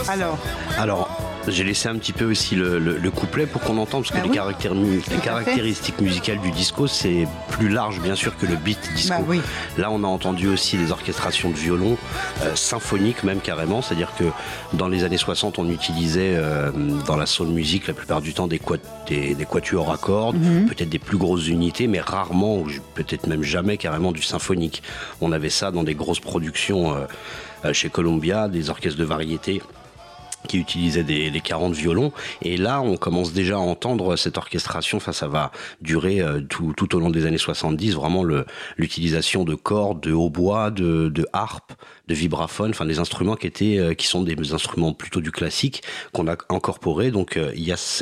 Alors, j'ai laissé un petit peu aussi le couplet pour qu'on entende, parce que les caractéristiques musicales du disco, c'est plus large bien sûr que le beat disco. Là, on a entendu aussi des orchestrations de violon, symphoniques même carrément, c'est-à-dire que dans les années 60, on utilisait dans la soul music la plupart du temps des quatuors à cordes, peut-être des plus grosses unités, mais rarement, ou peut-être même jamais carrément du symphonique. On avait ça dans des grosses productions chez Columbia, des orchestres de variété qui utilisaient les 40 violons, et là on commence déjà à entendre cette orchestration. Enfin, ça va durer tout au long des années 70, vraiment l'utilisation de cordes, de hautbois, de harpe, de vibraphone, enfin des instruments qui sont des instruments plutôt du classique qu'on a incorporés. Donc il y a